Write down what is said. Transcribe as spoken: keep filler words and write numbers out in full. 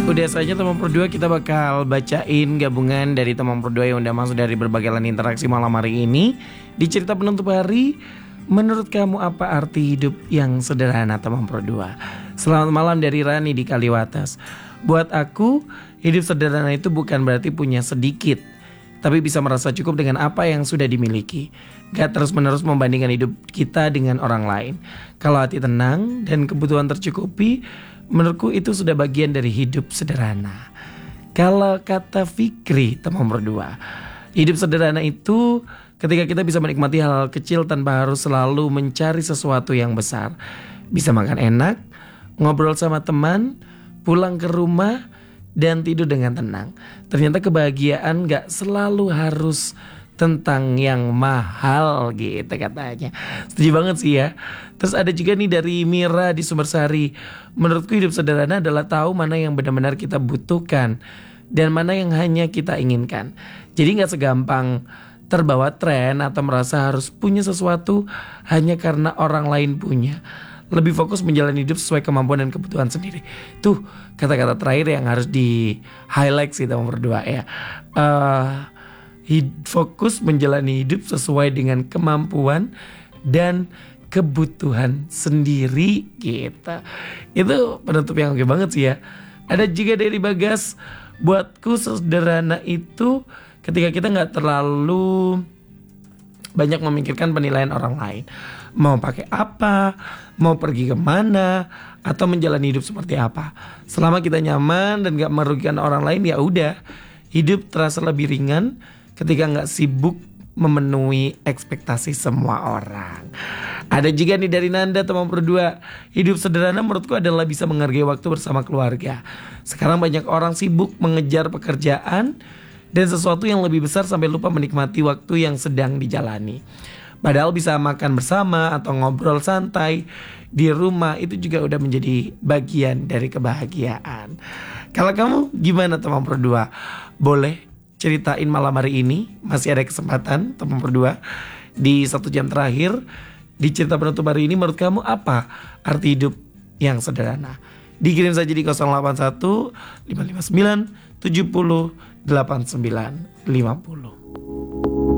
Udah saja teman berdua, kita bakal bacain gabungan dari teman berdua yang udah masuk dari berbagai lain interaksi malam hari ini. Di cerita penutup hari, menurut kamu apa arti hidup yang sederhana teman berdua? Selamat malam dari Rani di Kaliwates. Buat aku, hidup sederhana itu bukan berarti punya sedikit, tapi bisa merasa cukup dengan apa yang sudah dimiliki. Gak terus-menerus membandingkan hidup kita dengan orang lain. Kalau hati tenang dan kebutuhan tercukupi, menurutku itu sudah bagian dari hidup sederhana. Kalau kata Fikri teman berdua, hidup sederhana itu ketika kita bisa menikmati hal-hal kecil tanpa harus selalu mencari sesuatu yang besar. Bisa makan enak, ngobrol sama teman, pulang ke rumah, dan tidur dengan tenang. Ternyata kebahagiaan gak selalu harus tentang yang mahal gitu katanya. Setuju banget sih ya. Terus ada juga nih dari Mira di Sumbersari. Menurutku hidup sederhana adalah tahu mana yang benar-benar kita butuhkan dan mana yang hanya kita inginkan. Jadi gak segampang terbawa tren atau merasa harus punya sesuatu hanya karena orang lain punya. Lebih fokus menjalani hidup sesuai kemampuan dan kebutuhan sendiri. Tuh kata-kata terakhir yang harus di highlight sih teman berdua ya. uh, Fokus menjalani hidup sesuai dengan kemampuan dan kebutuhan sendiri gitu. Itu penutup yang oke banget sih ya. Ada juga dari Bagas, buatku sederhana itu ketika kita gak terlalu banyak memikirkan penilaian orang lain. Mau pakai apa, mau pergi kemana, atau menjalani hidup seperti apa. Selama kita nyaman dan gak merugikan orang lain, ya udah. Hidup terasa lebih ringan ketika gak sibuk memenuhi ekspektasi semua orang. Ada juga nih dari Nanda teman berdua, hidup sederhana menurutku adalah bisa menghargai waktu bersama keluarga. Sekarang banyak orang sibuk mengejar pekerjaan dan sesuatu yang lebih besar sampai lupa menikmati waktu yang sedang dijalani. Padahal bisa makan bersama atau ngobrol santai di rumah itu juga udah menjadi bagian dari kebahagiaan. Kalau kamu gimana teman berdua? Boleh ceritain malam hari ini, masih ada kesempatan teman berdua. Di satu jam terakhir di cerita penutup hari ini, menurut kamu apa arti hidup yang sederhana? Dikirim saja di nol delapan satu lima lima sembilan tujuh nol delapan sembilan lima nol.